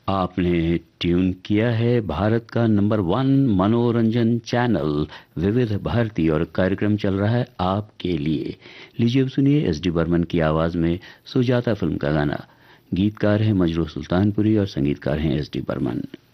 आपने ट्यून किया है भारत का नंबर 1 मनोरंजन चैनल विविध भारती और कार्यक्रम चल रहा है आपके लिए। लीजिए अब सुनिए एस डी बर्मन की आवाज में सुजाता फिल्म का गाना। गीतकार हैं मजरू सुल्तानपुरी और संगीतकार हैं एस डी बर्मन।